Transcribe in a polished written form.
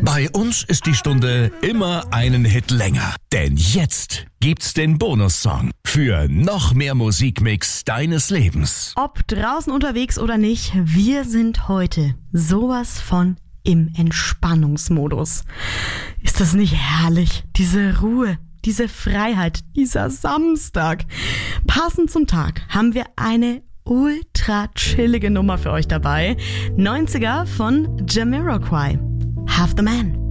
Bei uns ist die Stunde immer einen Hit länger. Denn jetzt gibt's den Bonussong für noch mehr Musikmix deines Lebens. Ob draußen unterwegs oder nicht, wir sind heute sowas von im Entspannungsmodus. Ist das nicht herrlich? Diese Ruhe, diese Freiheit, dieser Samstag. Passend zum Tag haben wir eine ultra chillige Nummer für euch dabei. 90er von Jamiroquai. Half the Man.